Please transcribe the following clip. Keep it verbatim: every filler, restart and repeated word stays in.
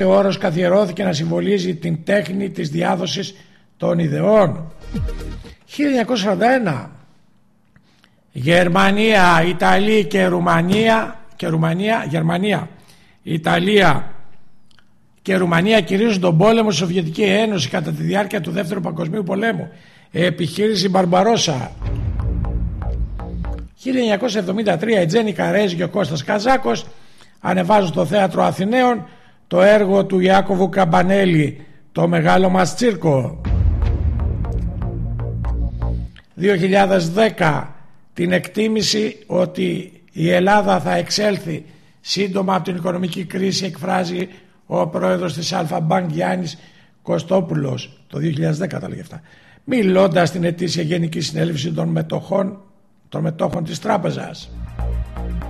Ο όρος καθιερώθηκε να συμβολίζει την τέχνη της διάδοσης των ιδεών. χίλια εννιακόσια σαράντα ένα. Γερμανία, Ιταλία και Ρουμανία και Ρουμανία, Γερμανία, Ιταλία και Ρουμανία κηρύσσουν τον πόλεμο στη Σοβιετική Ένωση κατά τη διάρκεια του Δεύτερου Παγκοσμίου Πολέμου. Επιχείρηση Μπαρμπαρόσα. χίλια εννιακόσια εβδομήντα τρία. Η Τζένι Καρέζη και ο Κώστας Καζάκος ανεβάζουν στο Θέατρο Αθηναίων το έργο του Ιάκωβου Καμπανέλη, το Μεγάλο μας Τσίρκο. δύο χιλιάδες δέκα. Την εκτίμηση ότι η Ελλάδα θα εξέλθει σύντομα από την οικονομική κρίση εκφράζει ο πρόεδρος της Αλφα Bank Γιάννης Κωστόπουλος. Το δύο χιλιάδες δέκα τα λέγε αυτά, μιλώντας στην ετήσια Γενική Συνέλευση των μετοχών, των μετόχων της τράπεζας.